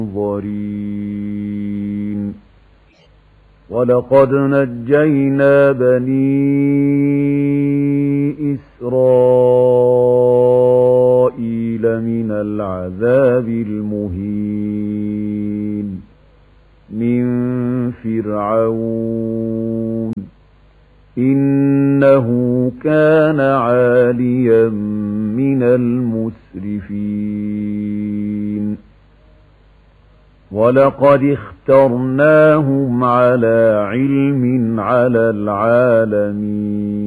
منظرين ولقد نجينا بني إسرائيل من العذاب المهين من فرعون إنه كان عاليا من المسرفين ولقد اخترناهم على علم على العالمين